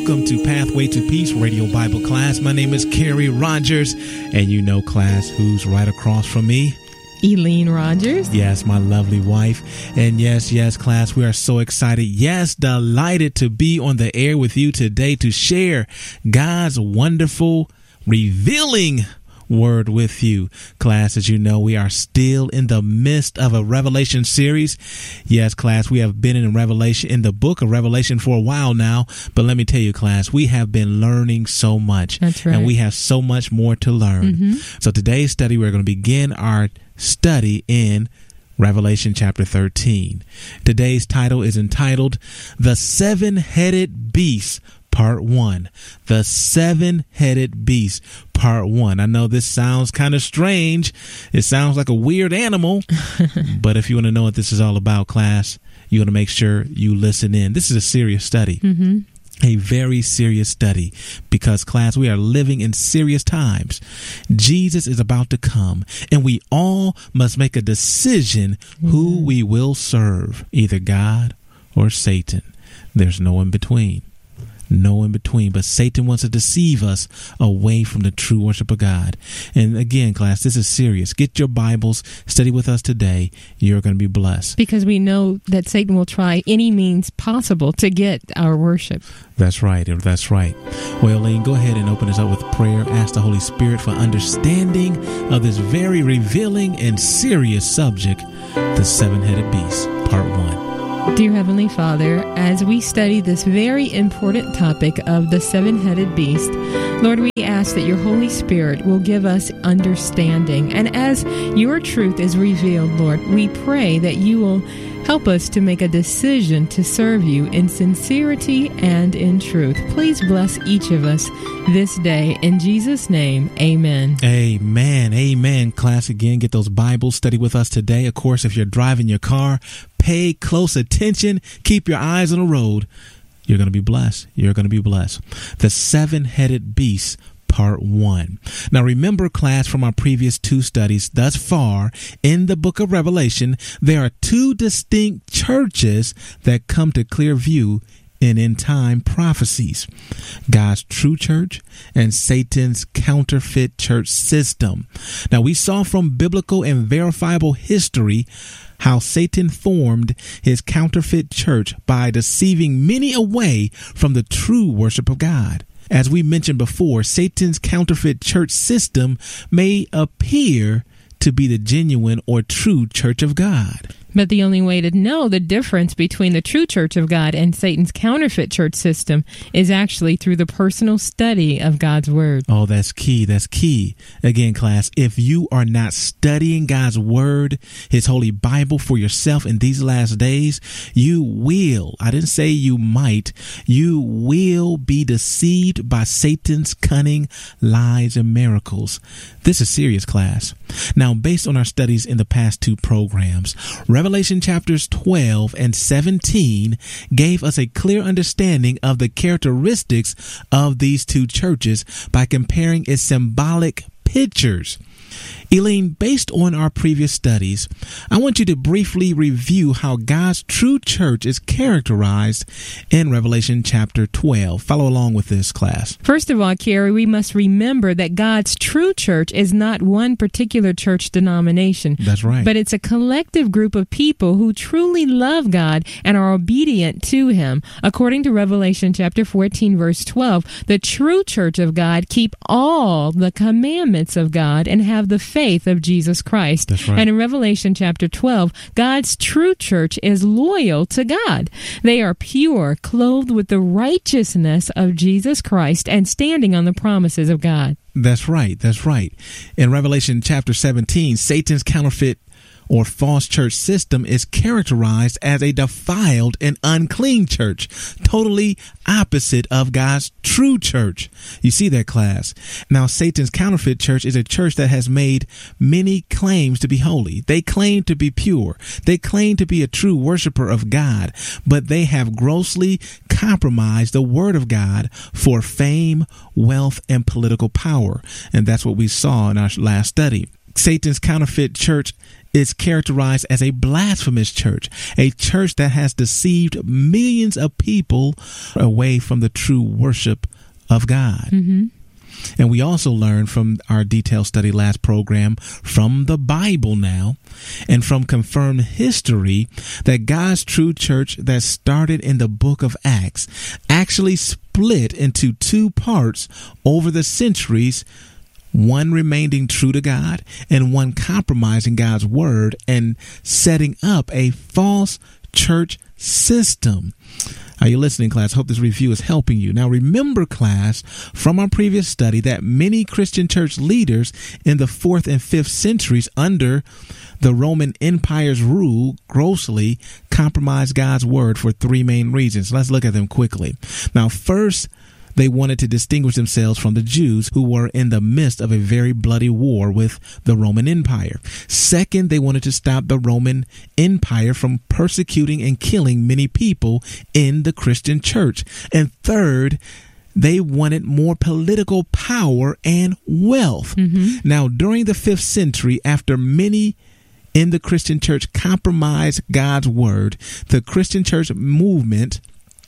Welcome to Pathway to Peace Radio Bible class. My name is Kerry Rogers, and you know, class, who's right across from me? Eileen Rogers. Yes, my lovely wife. And yes, class, we are so excited. Yes, delighted to be on the air with you today to share God's wonderful, revealing word with you. Class, as you know, we are still in the midst of a Revelation series. Yes, class, we have been in the book of Revelation for a while now. But let me tell you, class, we have been learning so much. That's right. And we have so much more to learn. Mm-hmm. So today's study, we're going to begin our study in Revelation chapter 13. Today's title is entitled The Seven-Headed Beast, Part 1. The Seven-Headed Beast, Part 1. I know this sounds kind of strange. It sounds like a weird animal. But if you want to know what this is all about, class, you want to make sure you listen in. This is a serious study. Mm-hmm. A very serious study because, class, we are living in serious times. Jesus is about to come, and we all must make a decision who we will serve, either God or Satan. There's no in between. No in between, but Satan wants to deceive us away from the true worship of God. And again, class, this is serious. Get your Bibles, study with us today. You're going to be blessed. Because we know that Satan will try any means possible to get our worship. That's right. That's right. Well, Elaine, go ahead and open us up with prayer. Ask the Holy Spirit for understanding of this very revealing and serious subject, the seven-headed beast, part 1. Dear Heavenly Father, as we study this very important topic of the seven-headed beast, Lord, we ask that your Holy Spirit will give us understanding. And as your truth is revealed, Lord, we pray that you will help us to make a decision to serve you in sincerity and in truth. Please bless each of us this day. In Jesus' name, amen. Amen. Amen. Class, again, get those Bibles, study with us today. Of course, if you're driving your car, pay close attention. Keep your eyes on the road. You're going to be blessed. You're going to be blessed. The seven-headed beast, Part 1. Now remember, class, from our previous two studies thus far in the book of Revelation, there are two distinct churches that come to clear view in end-time prophecies: God's true church and Satan's counterfeit church system. Now, we saw from biblical and verifiable history how Satan formed his counterfeit church by deceiving many away from the true worship of God. As we mentioned before, Satan's counterfeit church system may appear to be the genuine or true church of God. But the only way to know the difference between the true church of God and Satan's counterfeit church system is actually through the personal study of God's word. Oh, that's key. That's key. Again, class, if you are not studying God's word, his holy Bible, for yourself in these last days, you will, I didn't say you might, you will be deceived by Satan's cunning lies and miracles. This is serious, class. Now, based on our studies in the past two programs, Revelation chapters 12 and 17 gave us a clear understanding of the characteristics of these two churches by comparing its symbolic pictures. Eileen, based on our previous studies, I want you to briefly review how God's true church is characterized in Revelation chapter 12. Follow along with this, class. First of all, Kerry, we must remember that God's true church is not one particular church denomination. That's right. But it's a collective group of people who truly love God and are obedient to him. According to Revelation chapter 14, verse 12, the true church of God keep all the commandments of God and have the faith of Jesus Christ. That's right. And in Revelation chapter 12, God's true church is loyal to God. They are pure, clothed with the righteousness of Jesus Christ, and standing on the promises of God. That's right. That's right. In Revelation chapter 17, Satan's counterfeit or false church system is characterized as a defiled and unclean church, totally opposite of God's true church. You see that, class? Now, Satan's counterfeit church is a church that has made many claims to be holy. They claim to be pure. They claim to be a true worshiper of God, but they have grossly compromised the word of God for fame, wealth, and political power. And that's what we saw in our last study. Satan's counterfeit church is characterized as a blasphemous church, a church that has deceived millions of people away from the true worship of God. Mm-hmm. And we also learned from our detailed study last program, from the Bible now, and from confirmed history, that God's true church that started in the book of Acts actually split into two parts over the centuries, one remaining true to God and one compromising God's word and setting up a false church system. Are you listening, class? Hope this review is helping you. Now, remember, class, from our previous study that many Christian church leaders in the 4th and 5th centuries under the Roman Empire's rule grossly compromised God's word for three main reasons. Let's look at them quickly. Now, first, they wanted to distinguish themselves from the Jews, who were in the midst of a very bloody war with the Roman Empire. Second, they wanted to stop the Roman Empire from persecuting and killing many people in the Christian church. And third, they wanted more political power and wealth. Mm-hmm. Now, during the 5th century, after many in the Christian church compromised God's word, the Christian church movement,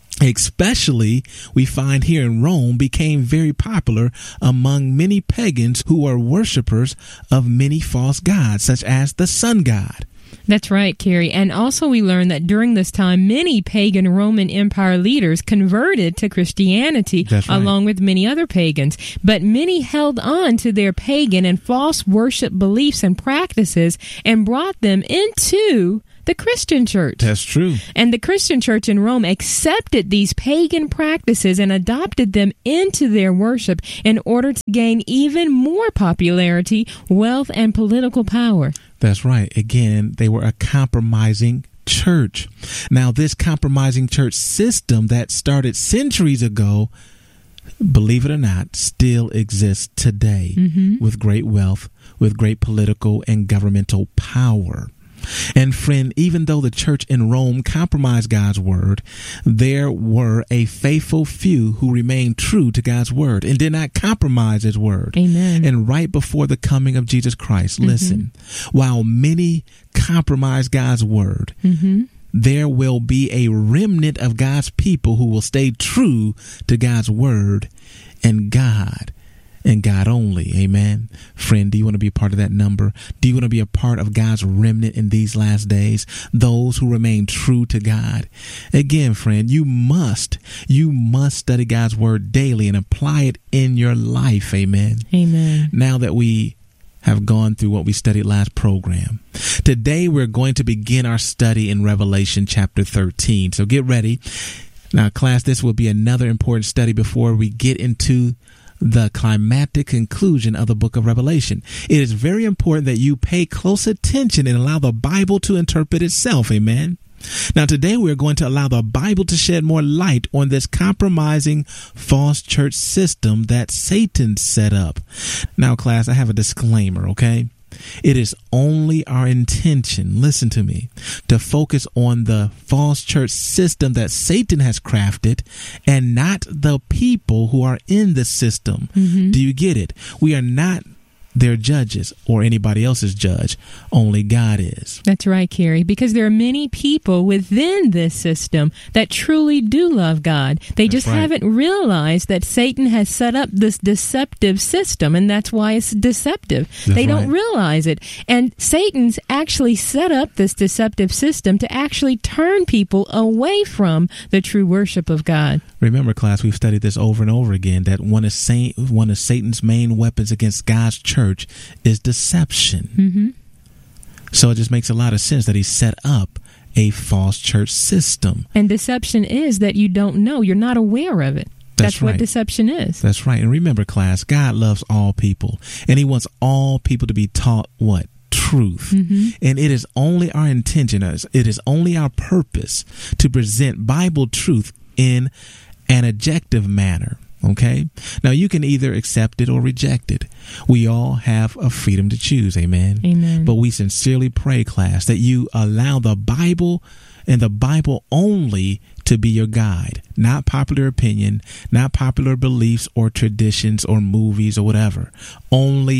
especially we find here in Rome, became very popular among many pagans who were worshipers of many false gods, such as the sun god. That's right, Kerry. And also we learned that during this time, many pagan Roman Empire leaders converted to Christianity, along with many other pagans. But many held on to their pagan and false worship beliefs and practices and brought them into the Christian church. That's true. And the Christian church in Rome accepted these pagan practices and adopted them into their worship in order to gain even more popularity, wealth, and political power. That's right. Again, they were a compromising church. Now, this compromising church system that started centuries ago, believe it or not, still exists today, with great wealth, with great political and governmental power. And friend, even though the church in Rome compromised God's word, there were a faithful few who remained true to God's word and did not compromise his word. Amen. And right before the coming of Jesus Christ, listen, while many compromise God's word, there will be a remnant of God's people who will stay true to God's word and God. And God only. Amen. Friend, do you want to be a part of that number? Do you want to be a part of God's remnant in these last days? Those who remain true to God. Again, friend, you must study God's word daily and apply it in your life. Amen. Amen. Now that we have gone through what we studied last program, today we're going to begin our study in Revelation chapter 13. So get ready. Now, class, this will be another important study before we get into the climactic conclusion of the book of Revelation. It is very important that you pay close attention and allow the Bible to interpret itself. Amen. Now, today we're going to allow the Bible to shed more light on this compromising false church system that Satan set up. Now, class, I have a disclaimer, okay? It is only our intention, listen to me, to focus on the false church system that Satan has crafted and not the people who are in the system. Do you get it? We are not their judges or anybody else's judge. Only God is. That's right, Kerry, because there are many people within this system that truly do love God. They just haven't realized that Satan has set up this deceptive system, and that's why it's deceptive. They don't realize it. And Satan's actually set up this deceptive system to actually turn people away from the true worship of God. Remember, class, we've studied this over and over again, that one of Satan's main weapons against God's church is deception. So it just makes a lot of sense that he set up a false church system. And deception is that you don't know. You're not aware of it. That's what deception is. That's right. And remember, class, God loves all people, and he wants all people to be taught what? Truth. And it is only our intention, it is only our purpose to present Bible truth in an objective manner. Okay? Now, you can either accept it or reject it. We all have a freedom to choose. Amen. Amen. But we sincerely pray, class, that you allow the Bible and the Bible only to be your guide, not popular opinion, not popular beliefs or traditions or movies or whatever. Only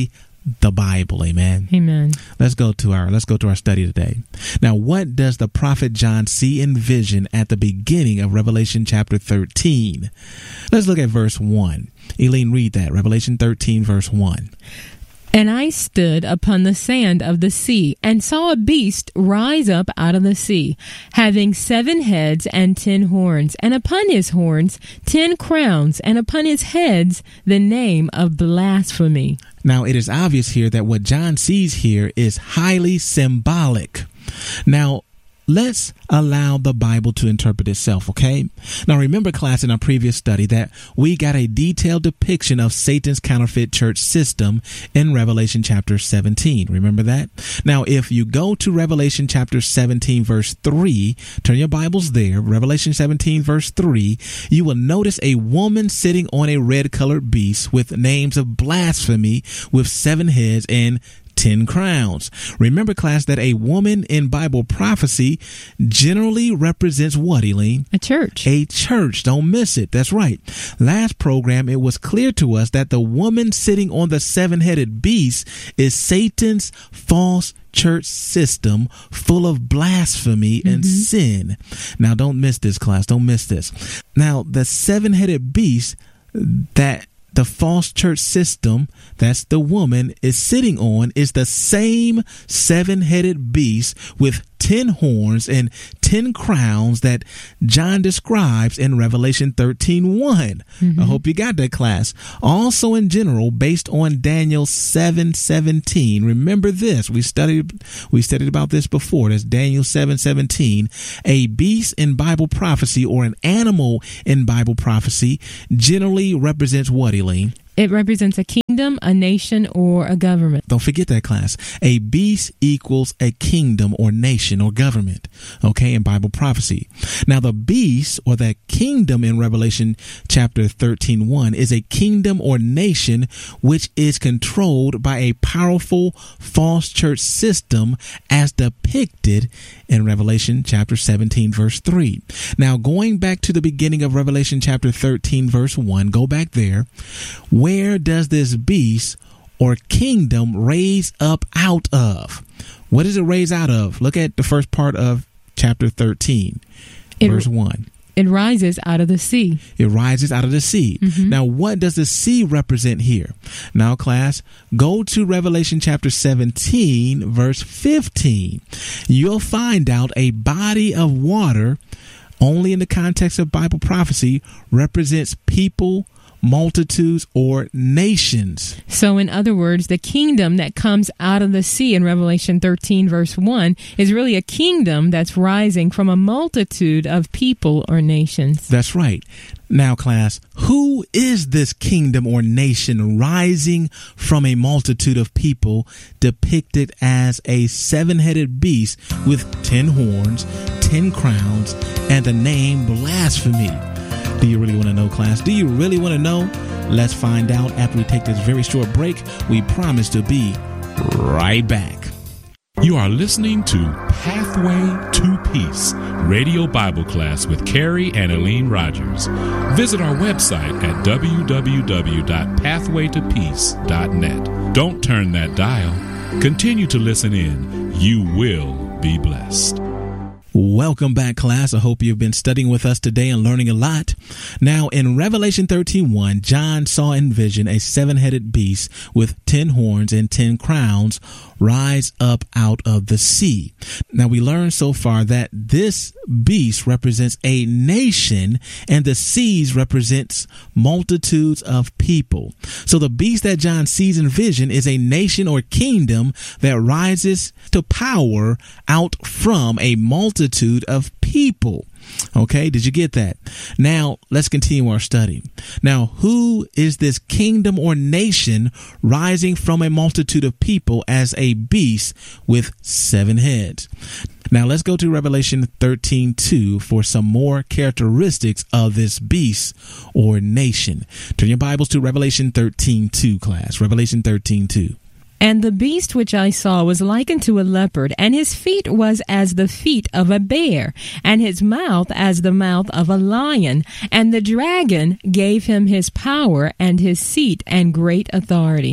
the Bible. Amen. Amen. Let's go to our study today. Now, what does the prophet John see in vision at the beginning of Revelation chapter 13? Let's look at verse 1. Eileen, read that. Revelation 13, verse 1. And I stood upon the sand of the sea, and saw a beast rise up out of the sea, having 7 heads and 10 horns, and upon his horns 10 crowns, and upon his heads the name of blasphemy. Now, it is obvious here that what John sees here is highly symbolic. Now, let's allow the Bible to interpret itself, okay? Now, remember, class, in our previous study that we got a detailed depiction of Satan's counterfeit church system in Revelation chapter 17. Remember that? Now, if you go to Revelation chapter 17, verse 3, turn your Bibles there, Revelation 17, verse 3, you will notice a woman sitting on a red-colored beast with names of blasphemy with 7 heads and 10 crowns. Remember, class, that a woman in Bible prophecy generally represents what, Eileen? A church. A church. Don't miss it. That's right. Last program, it was clear to us that the woman sitting on the 7-headed beast is Satan's false church system full of blasphemy and sin. Now, don't miss this, class. Don't miss this. Now, the 7-headed beast that the false church system, that's the woman, is sitting on is the same 7-headed beast with 10 horns and 10 crowns that John describes in Revelation 13:1. I hope you got that, class. Also, in general, based on Daniel 7:17. Remember this. We studied about this before. That's Daniel 7:17. A beast in Bible prophecy, or an animal in Bible prophecy, generally represents what, Eileen? It represents a kingdom, a nation, or a government. Don't forget that, class. A beast equals a kingdom or nation or government, okay, in Bible prophecy. Now, the beast or that kingdom in Revelation chapter 13:1 is a kingdom or nation which is controlled by a powerful false church system as depicted in Revelation chapter 17, verse 3. Now, going back to the beginning of Revelation chapter 13, verse 1, go back there. Where does this beast or kingdom raise up out of? What does it raise out of? Look at the first part of chapter 13, verse 1. It rises out of the sea. It rises out of the sea. Now, what does the sea represent here? Now, class, go to Revelation chapter 17, verse 15. You'll find out a body of water, only in the context of Bible prophecy, represents people, multitudes, or nations. So, in other words, the kingdom that comes out of the sea in Revelation 13, verse 1, is really a kingdom that's rising from a multitude of people or nations. That's right. Now, class, who is this kingdom or nation rising from a multitude of people depicted as a 7-headed beast with 10 horns, 10 crowns, and the name blasphemy? Do you really want to know, class? Do you really want to know? Let's find out after we take this very short break. We promise to be right back. You are listening to Pathway to Peace, radio Bible class with Carrie and Eileen Rogers. Visit our website at www.pathwaytopeace.net. Don't turn that dial. Continue to listen in. You will be blessed. Welcome back, class. I hope you've been studying with us today and learning a lot. Now, in Revelation 13:1, John saw in vision a 7-headed beast with 10 horns and 10 crowns rise up out of the sea. Now, we learned so far that this beast represents a nation and the seas represents multitudes of people. So the beast that John sees in vision is a nation or kingdom that rises to power out from a multitude of people. Okay, did you get that? Now, let's continue our study. Now, who is this kingdom or nation rising from a multitude of people as a beast with 7 heads? Now, let's go to Revelation 13:2 for some more characteristics of this beast or nation. Turn your Bibles to Revelation 13:2, class. Revelation 13:2. And the beast which I saw was like unto a leopard, and his feet was as the feet of a bear, and his mouth as the mouth of a lion. And the dragon gave him his power and his seat and great authority.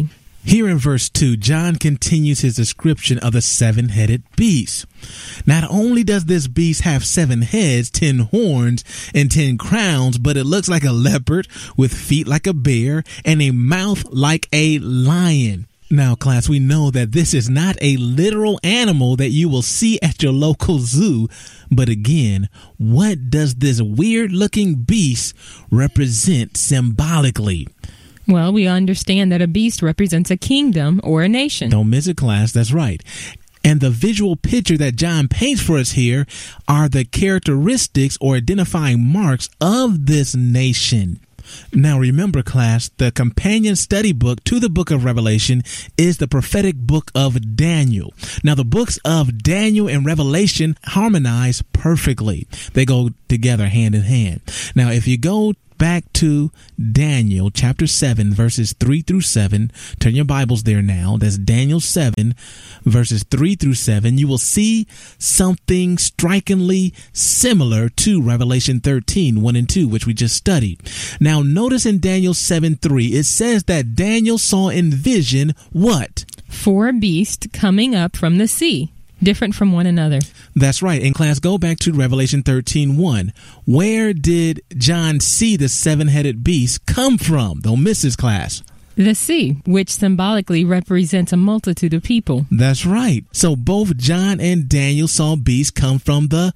Here in verse 2, John continues his description of the seven-headed beast. Not only does this beast have 7 heads, 10 horns, and 10 crowns, but it looks like a leopard with feet like a bear and a mouth like a lion. Now, class, we know that this is not a literal animal that you will see at your local zoo. But again, what does this weird-looking beast represent symbolically? Well, we understand that a beast represents a kingdom or a nation. Don't miss it, class. That's right. And the visual picture that John paints for us here are the characteristics or identifying marks of this nation. Now remember, class, the companion study book to the book of Revelation is the prophetic book of Daniel. Now the books of Daniel and Revelation harmonize perfectly. They go together hand in hand. Now if you go back to Daniel chapter 7 verses 3 through 7. Turn your Bibles there now. That's Daniel 7 verses 3 through 7. You will see something strikingly similar to Revelation 13, 1 and 2, which we just studied. Now notice in Daniel 7:3, it says that Daniel saw in vision what? 4 beasts coming up from the sea, different from one another. That's right. In class, go back to Revelation 13:1. Where did John see the 7-headed beast come from? Don't miss this, class. The sea, which symbolically represents a multitude of people. That's right. So both John and Daniel saw beasts come from the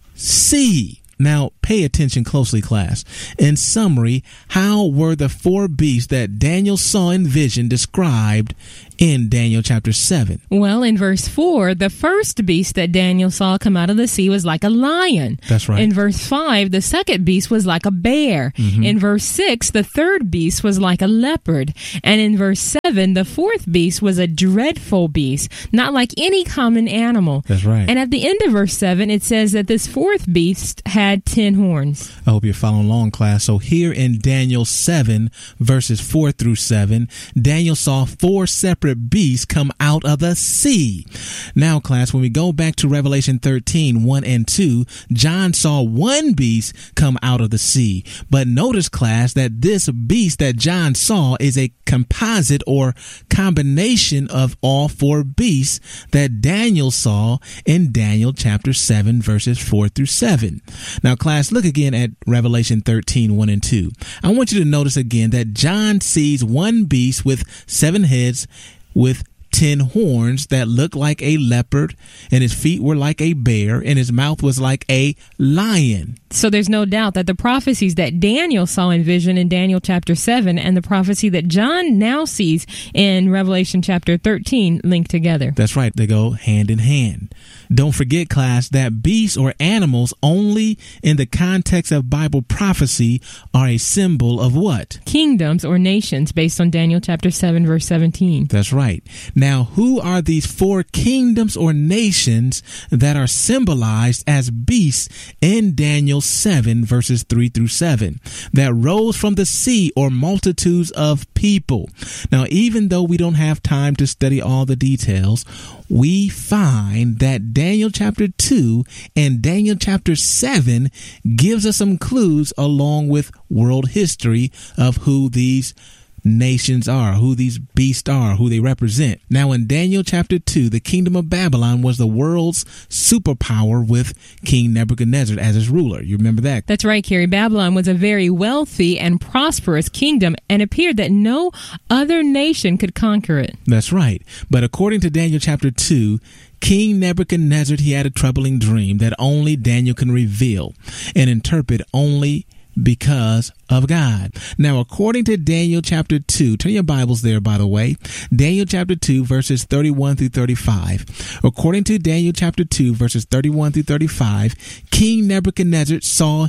sea. Now, pay attention closely, class. In summary, how were the 4 beasts that Daniel saw in vision described in Daniel chapter 7? Well, in verse 4, the first beast that Daniel saw come out of the sea was like a lion. That's right. In verse 5, the second beast was like a bear. In verse 6, the third beast was like a leopard. And in verse 7, the fourth beast was a dreadful beast, not like any common animal. That's right. And at the end of verse 7, it says that this fourth beast had 10 horns. I hope you're following along, class. So here in Daniel 7, verses 4 through 7, Daniel saw 4 separate beasts come out of the sea. Now, class, when we go back to Revelation 13, 1 and 2, John saw 1 beast come out of the sea. But notice, class, that this beast that John saw is a composite or combination of all 4 beasts that Daniel saw in Daniel chapter 7, verses 4 through 7. Now, class, look again at Revelation 13, 1 and 2. I want you to notice again that John sees 1 beast with 7 heads with 10 horns that looked like a leopard, and his feet were like a bear, and his mouth was like a lion. So there's no doubt that the prophecies that Daniel saw in vision in Daniel chapter 7 and the prophecy that John now sees in Revelation chapter 13 link together. That's right. They go hand in hand. Don't forget, class, that beasts or animals only in the context of Bible prophecy are a symbol of what? Kingdoms or nations, based on Daniel chapter 7 verse 17. That's right. Now, who are these 4 kingdoms or nations that are symbolized as beasts in Daniel 7 verses 3 through 7 that rose from the sea, or multitudes of people? Now, even though we don't have time to study all the details, we find that Daniel chapter 2 and Daniel chapter 7 gives us some clues along with world history of who these nations are, who these beasts are, who they represent. Now, in Daniel chapter 2, the kingdom of Babylon was the world's superpower with King Nebuchadnezzar as its ruler. You remember that? That's right, Kerry. Babylon was a very wealthy and prosperous kingdom, and appeared that no other nation could conquer it. That's right. But according to Daniel chapter 2, King Nebuchadnezzar, he had a troubling dream that only Daniel can reveal and interpret only because of God. Now, according to Daniel chapter 2, turn your Bibles there, by the way, Daniel chapter 2, verses 31 through 35. According to Daniel chapter 2, verses 31 through 35, King Nebuchadnezzar saw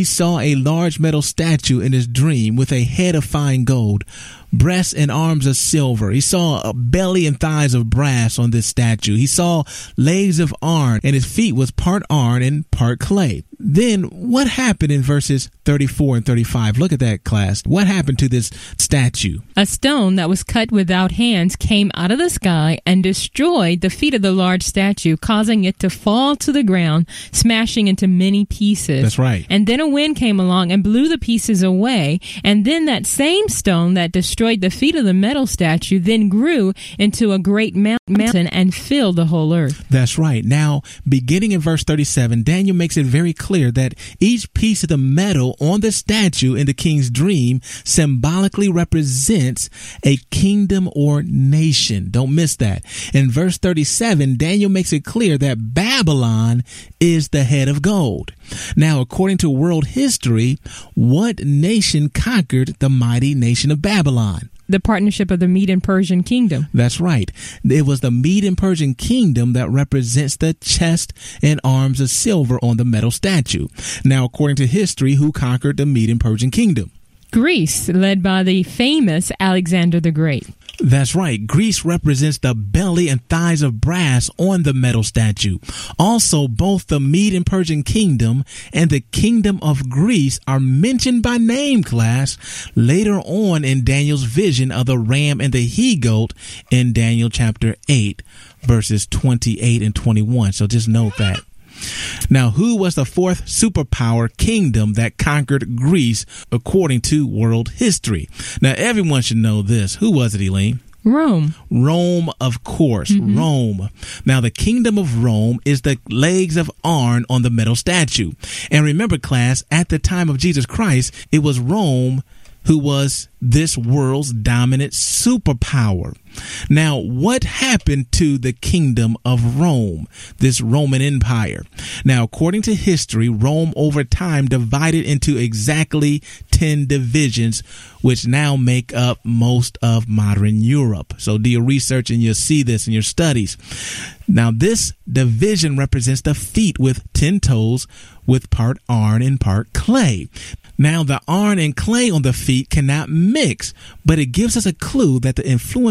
a large metal statue in his dream with a head of fine gold, breasts and arms of silver. He saw a belly and thighs of brass on this statue. He saw legs of iron, and his feet was part iron and part clay. Then what happened in verses 34 and 35? Look at that, class. What happened to this statue? A stone that was cut without hands came out of the sky and destroyed the feet of the large statue, causing it to fall to the ground, smashing into many pieces. That's right. And then a wind came along and blew the pieces away. And then that same stone that destroyed destroyed the feet of the metal statue, then grew into a great mountain and filled the whole earth. That's right. Now, beginning in verse 37, Daniel makes it very clear that each piece of the metal on the statue in the king's dream symbolically represents a kingdom or nation. Don't miss that. In verse 37, Daniel makes it clear that Babylon is the head of gold. Now, according to world history, what nation conquered the mighty nation of Babylon? The partnership of the Mede and Persian kingdom. That's right. It was the Mede and Persian kingdom that represents the chest and arms of silver on the metal statue. Now, according to history, who conquered the Mede and Persian kingdom? Greece, led by the famous Alexander the Great. That's right. Greece represents the belly and thighs of brass on the metal statue. Also, both the Mede and Persian kingdom and the kingdom of Greece are mentioned by name, class, later on in Daniel's vision of the ram and the he-goat in Daniel chapter 8, verses 28 and 21. So just note that. Now, who was the fourth superpower kingdom that conquered Greece according to world history? Now, everyone should know this. Who was it, Elaine? Rome. Rome, of course. Rome. Now, the kingdom of Rome is the legs of iron on the metal statue. And remember, class, at the time of Jesus Christ, it was Rome who was this world's dominant superpower. Now, what happened to the kingdom of Rome, this Roman Empire? Now, according to history, Rome over time divided into exactly 10 divisions, which now make up most of modern Europe. So do your research and you'll see this in your studies. Now, this division represents the feet with 10 toes, with part iron and part clay. Now, the iron and clay on the feet cannot mix, but it gives us a clue that the influence